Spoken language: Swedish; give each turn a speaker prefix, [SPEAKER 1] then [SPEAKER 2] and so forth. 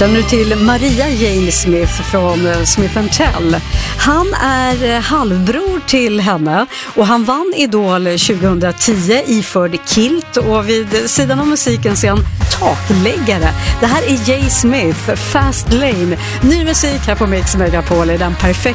[SPEAKER 1] Känner du till Maria Jane Smith från Smith & Tell? Han är halvbror till henne och han vann Idol 2010 iförd kilt och vid sidan av musiken ser han takläggare. Det här är Jay Smith, Fast Lane. Ny musik här på Mix Megapol är den perfekta